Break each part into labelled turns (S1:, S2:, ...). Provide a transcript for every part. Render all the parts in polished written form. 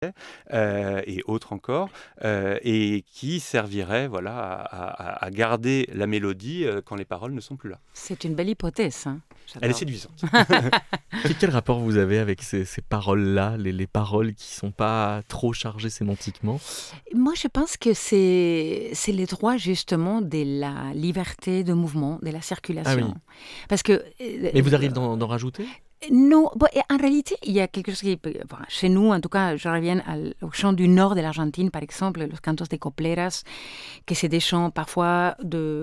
S1: et autres encore, et qui servirait voilà, à garder la mélodie quand les paroles ne sont plus là.
S2: C'est une belle hypothèse, hein.
S1: Elle est
S2: J'adore.
S1: séduisante.
S3: Quel rapport vous avez avec ces paroles-là, les paroles qui sont pas trop chargées sémantiquement?
S2: Moi, je pense que c'est les droits justement de la liberté de mouvement, de la
S3: Ah oui.
S2: circulation. Parce que
S3: Mais vous arrivez d'en rajouter?
S2: non, bon, et en réalité, il y a quelque chose qui, enfin, chez nous, en tout cas, je reviens au chant du nord de l'Argentine, par exemple, los cantos de copleras, que c'est des chants parfois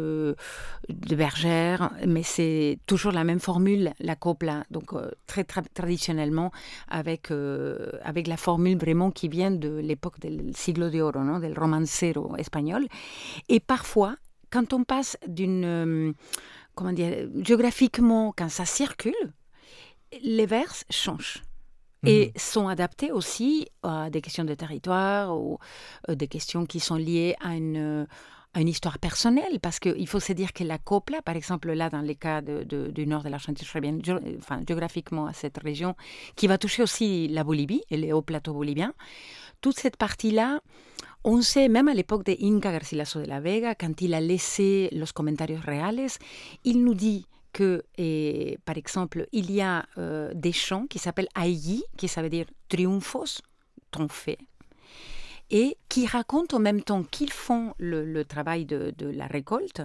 S2: de bergères, mais c'est toujours la même formule, la copla, donc très traditionnellement, avec la formule vraiment qui vient de l'époque del siglo de oro, non, del romancero espagnol. Et parfois, quand on passe comment dire, géographiquement, quand ça circule, les vers changent et sont adaptés aussi à des questions de territoire ou des questions qui sont liées à une histoire personnelle, parce qu'il faut se dire que la copla, par exemple, là, dans les cas du nord de l'Argentine, je reviens géographiquement à cette région, qui va toucher aussi la Bolivie et les hauts plateaux boliviens, toute cette partie-là, on sait, même à l'époque de Inca Garcilaso de la Vega, quand il a laissé los comentarios reales, il nous dit que, par exemple, il y a des chants qui s'appellent Ailli, qui ça veut dire triunfos, trophées, et qui racontent en même temps qu'ils font le travail de la récolte,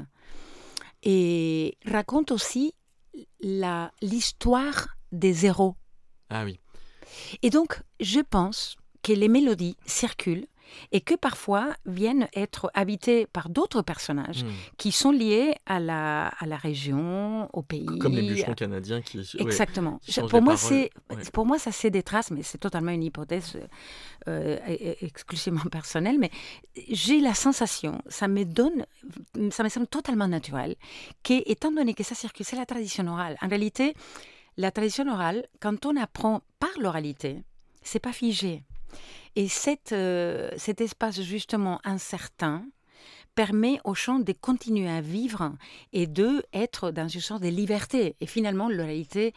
S2: et racontent aussi l'histoire des héros.
S3: Ah oui.
S2: Et donc, je pense que les mélodies circulent et que parfois viennent être habitées par d'autres personnages qui sont liés à la région, au pays.
S3: Comme les bûcherons canadiens qui...
S2: Exactement.
S3: Qui changent
S2: pour,
S3: les
S2: moi,
S3: paroles.
S2: pour moi, ça c'est des traces, mais c'est totalement une hypothèse exclusivement personnelle. Mais j'ai la sensation, ça me semble totalement naturel, qu'étant donné que ça circule, c'est la tradition orale. En réalité, la tradition orale, quand on apprend par l'oralité, c'est pas figé. Et cet espace justement incertain permet aux chants de continuer à vivre et d'être dans une sorte de liberté. Et finalement, l'oralité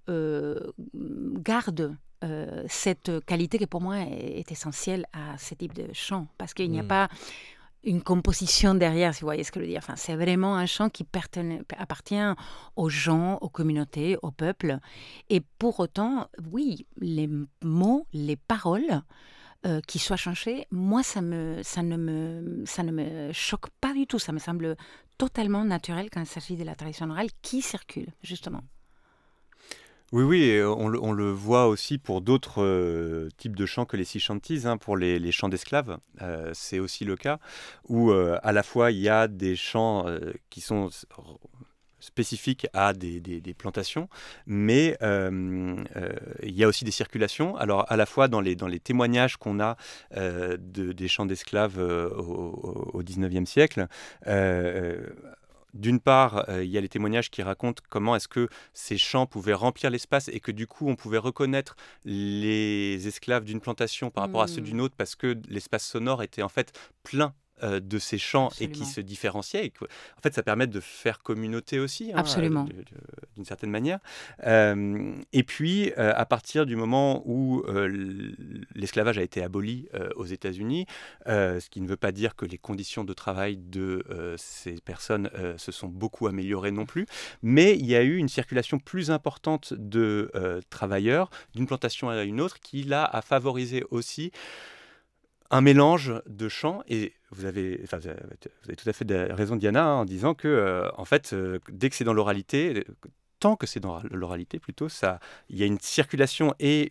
S2: garde cette qualité qui pour moi est essentielle à ce type de chant. Parce qu'il n'y a pas une composition derrière, si vous voyez ce que je veux dire. Enfin, c'est vraiment un chant qui appartient aux gens, aux communautés, au peuple. Et pour autant, oui, les mots, les paroles qui soient changées, moi, ça ne me choque pas du tout. Ça me semble totalement naturel quand il s'agit de la tradition orale qui circule, justement.
S1: Oui, et on le voit aussi pour d'autres types de chants que les sea shanties, hein, pour les chants d'esclaves. C'est aussi le cas où à la fois il y a des chants qui sont spécifiques à des plantations, mais il y a aussi des circulations. Alors à la fois dans les témoignages qu'on a des chants d'esclaves au 19e siècle, d'une part, il y a les témoignages qui racontent comment est-ce que ces chants pouvaient remplir l'espace et que du coup on pouvait reconnaître les esclaves d'une plantation par rapport à ceux d'une autre parce que l'espace sonore était en fait plein de ces chants. Absolument. Et qui se différenciaient. En fait, ça permet de faire communauté aussi, hein,
S2: Absolument.
S1: D'une certaine manière. Et puis, à partir du moment où l'esclavage a été aboli aux États-Unis, ce qui ne veut pas dire que les conditions de travail de ces personnes se sont beaucoup améliorées non plus, mais il y a eu une circulation plus importante de travailleurs d'une plantation à une autre qui, là, a favorisé aussi un mélange de chants. Et vous avez tout à fait raison, Diana, hein, en disant que, en fait, dès que c'est dans l'oralité, tant que c'est dans l'oralité plutôt, il y a une circulation et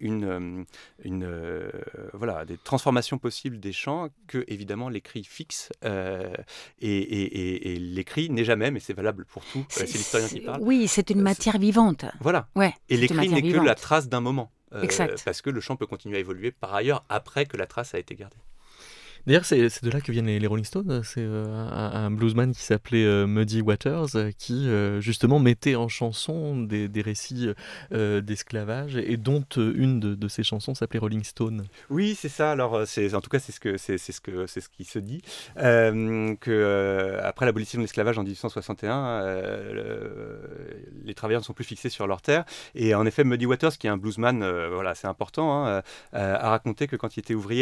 S1: voilà, des transformations possibles des chants que, évidemment, l'écrit fixe. Et l'écrit n'est jamais, mais c'est valable pour tout. C'est l'historien qui parle.
S2: Oui, c'est une matière vivante.
S1: Voilà.
S2: Ouais,
S1: et l'écrit n'est
S2: vivante.
S1: que la trace d'un moment.
S2: Exact.
S1: Parce que le chant peut continuer à évoluer par ailleurs après que la trace a été gardée.
S3: D'ailleurs, c'est de là que viennent les Rolling Stones. C'est un bluesman qui s'appelait Muddy Waters qui justement mettait en chanson des récits d'esclavage et dont une de ses chansons s'appelait Rolling Stone.
S1: Oui, c'est ça. Alors, en tout cas, c'est ce qui se dit que après l'abolition de l'esclavage en 1861, les travailleurs ne sont plus fixés sur leurs terres. Et en effet, Muddy Waters, qui est un bluesman, voilà, c'est important, hein, a raconté que quand il était ouvrier